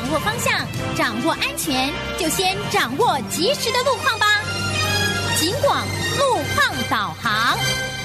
握方向，掌握安全，就先掌握及时的路况吧。警广路况导航。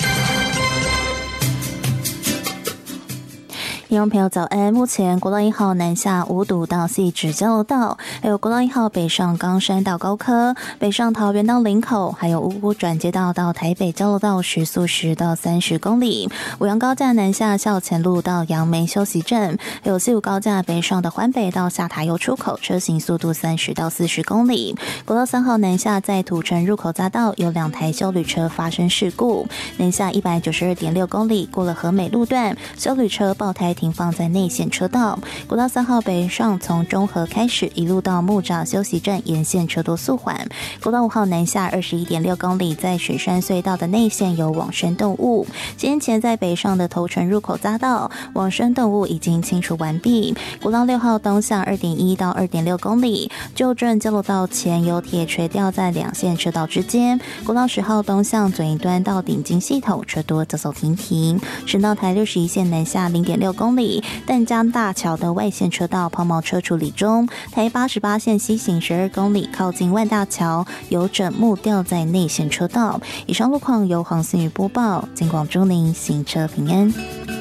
听众朋友早安，目前国道1号南下五堵到汐止交流道，还有国道1号北上冈山到高科，北上桃园到林口，还有五股转接道到台北交流道时速10到30公里。五杨高架南下校前路到杨梅休息站，还有西武高架北上的环北到下塔油出口，车行速度30到40公里。国道3号南下在土城入口匝道有2台休旅车发生事故，南下192.6公里，过了和美路段，休旅车爆胎停放在内线车道。国道3号北上从中和开始，一路到木栅休息站沿线车多速缓。国道5号南下21.6公里，在水山隧道的内线有往生动物。先前在北上的头城入口匝道，往生动物已经清除完毕。国道6号东向2.1到2.6公里，旧镇交流道前有铁垂吊在2线车道之间。国道10号东向左营端到顶金系统，车多走走停停。省道台61线南下0.6公里，淡江大桥的外线车道抛锚车处理中。台88线西行12公里，靠近万大桥有整木吊在内线车道。以上路况由黄信宇播报，警广祝您行车平安。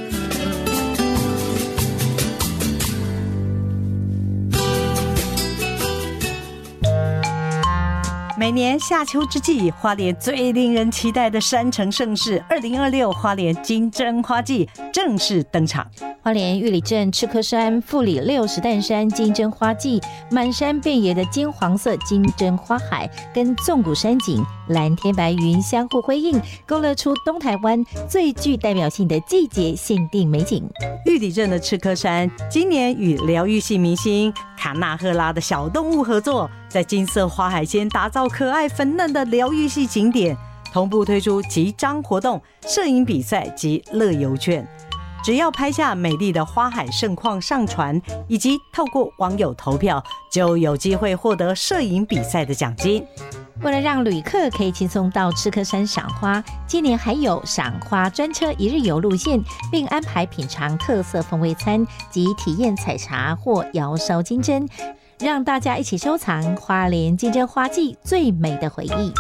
每年夏秋之际，花莲最令人期待的山城盛事2026花莲金针花季正式登场。 花莲玉里镇赤科山富里60担山金针花季，满山遍野的金黄色金针花海跟纵谷山景、蓝天白云相互辉映，勾勒出东台湾最具代表性的季节限定美景。 玉里镇的赤科山今年与疗愈系明星卡纳赫拉的小动物合作，在金色花海间打造可爱粉嫩的疗愈系景点，同步推出集章活动、摄影比赛及乐游券。只要拍下美丽的花海盛况上传，以及透过网友投票，就有机会获得摄影比赛的奖金。 为了让旅客可以轻松到赤科山赏花，今年还有赏花专车1日游路线，并安排品尝特色风味餐及体验采茶或窑烧金针，让大家一起收藏花莲金针花季最美的回忆。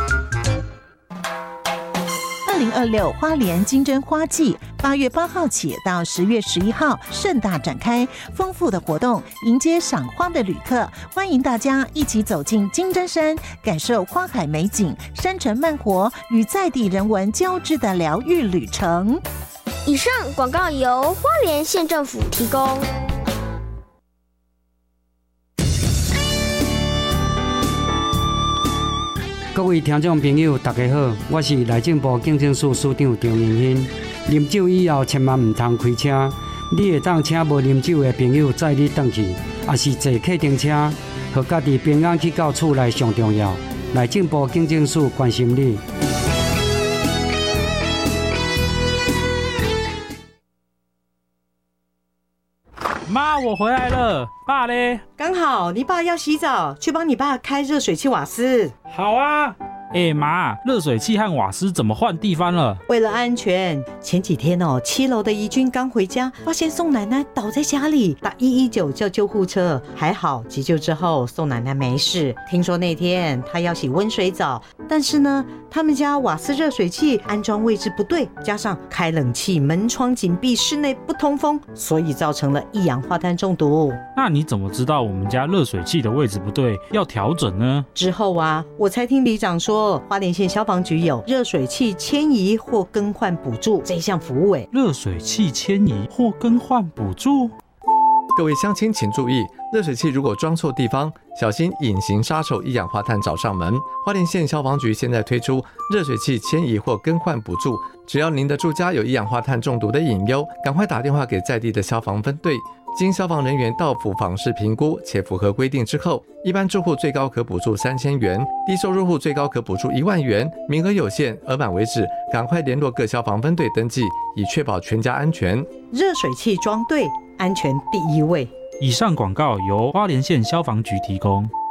2026花莲金针花季8月8号起到10月11号盛大展开，丰富的活动迎接赏花的旅客，欢迎大家一起走进金针山，感受花海美景、山城慢活与在地人文交织的疗愈旅程。 以上广告由花莲县政府提供。 各位听众朋友，大家好，我是内政部警政署署长张荣兴。啉酒以后，千万唔通开车。你会当请无啉酒的朋友载你回去，也是坐客停车，和家己平安去到厝内上重要。内政部警政署关心你。 妈，我回来了。爸嘞？ 刚好你爸要洗澡，去帮你爸开热水器瓦斯。 好啊。妈，热水器和瓦斯怎么换地方了？ 为了安全，前几天7楼的怡君刚回家，发现宋奶奶倒在家里，打119叫救护车，还好急救之后宋奶奶没事。听说那天她要洗温水澡，但是呢，他们家瓦斯热水器安装位置不对，加上开冷气门窗紧闭，室内不通风，所以造成了一氧化碳中毒。 那你怎么知道我们家热水器的位置不对，要调整呢？ 之后我才听里长说，花莲县消防局有热水器迁移或更换补助这一项服务。 热水器迁移或更换补助？ 各位乡亲请注意，热水器如果装错地方，小心隐形杀手一氧化碳找上门。花莲县消防局现在推出热水器迁移或更换补助，只要您的住家有一氧化碳中毒的隐忧，赶快打电话给在地的消防分队，经消防人员到府访视评估且符合规定之后，一般住户最高可补助3000元，低收入户最高可补助1万元，名额有限，额满为止，赶快联络各消防分队登记，以确保全家安全。 热水器装对，安全第一位。 以上广告由花莲县消防局提供。